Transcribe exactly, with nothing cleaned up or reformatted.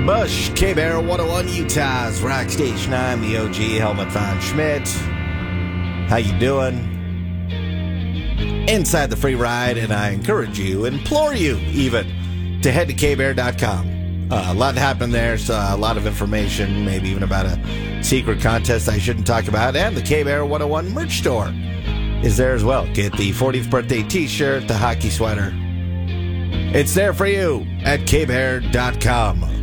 Bush, K-Bear one oh one, Utah's Rock Station. I'm the O G, Helmut von Schmidt. How you doing? Inside the free ride, and I encourage you, implore you even, to head to K Bear dot com. Uh, a lot happened there, so a lot of information, maybe even about a secret contest I shouldn't talk about, and the K-Bear one oh one merch store is there as well. Get the fortieth birthday t-shirt, the hockey sweater. It's there for you at K Bear dot com.